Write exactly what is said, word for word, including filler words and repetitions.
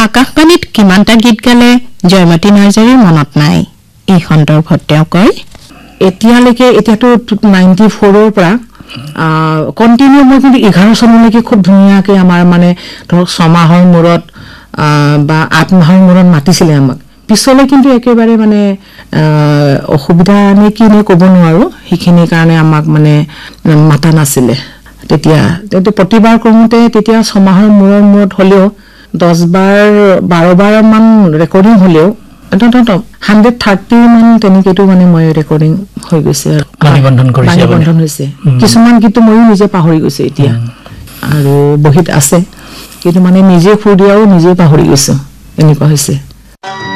আকাশবাণীত কিমানটা গীত গালে জয়মতী নাৰ্জাৰীৰ মনত নাই এই সন্দৰ্ভত তেওঁ কয় এতিয়ালৈকে এতিয়াতো নাইণ্টি ফ'ৰৰ পৰা কণ্টিনিউ মই কিন্তু এঘাৰ চনলৈকে খুব ধুনীয়াকে আমাৰ মানে ধৰক ছমাহৰ মূৰত বা আঠ মাহৰ মূৰত মাতিছিলে আমাক পিছলৈ কিন্তু একেবাৰে মানে অসুবিধা নে কি নে ক'ব নোৱাৰো সেইখিনিৰ কাৰণে আমাক মানে মাতা নাছিলে তেতিয়া কিন্তু প্ৰতিবাৰ কৰোঁতে তেতিয়া ছমাহৰ মূৰৰ মূৰত হ'লেও দহ বাৰ বাৰ বাৰ মান ৰেকৰ্ডিং হ'লেও হাণ্ড্ৰেড থাৰ্টি মান তেনেকেতো মানে মই ৰেকৰ্ডিং হৈ গৈছে বাণীবন্ধন হৈছে কিছুমান গীতটো ময়ো নিজে পাহৰি গৈছে এতিয়া আৰু বহীত আছে কিন্তু মানে নিজে সুৰ দিয়াও নিজে পাহৰি গৈছো এনেকুৱা হৈছে